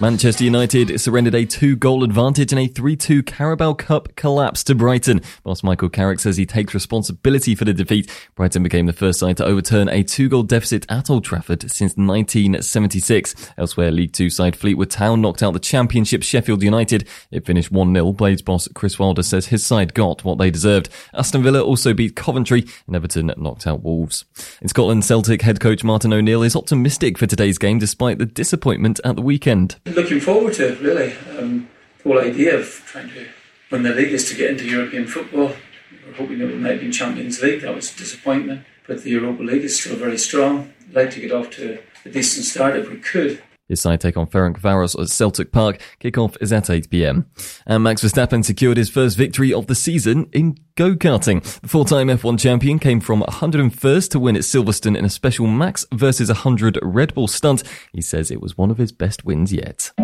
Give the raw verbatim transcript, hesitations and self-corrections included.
Manchester United surrendered a two-goal advantage in a three two Carabao Cup collapse to Brighton. Boss Michael Carrick says he takes responsibility for the defeat. Brighton became the first side to overturn a two-goal deficit at Old Trafford since nineteen seventy-six. Elsewhere, League Two side Fleetwood Town knocked out the Championship Sheffield United. It finished one nil. Blades boss Chris Wilder says his side got what they deserved. Aston Villa also beat Coventry, and Everton knocked out Wolves. In Scotland, Celtic head coach Martin O'Neill is optimistic for today's game despite the disappointment at the weekend. Looking forward to it, really. Um, the whole idea of trying to win the league is to get into European football. We were hoping that we might be in Champions League. That was a disappointment. But the Europa League is still very strong. I'd like to get off to a decent start if we could. His side take on Ferencváros at Celtic Park. Kickoff is at eight p.m. And Max Verstappen secured his first victory of the season in go-karting. The four-time F one champion came from one hundred first to win at Silverstone in a special Max versus one hundred Red Bull stunt. He says it was one of his best wins yet.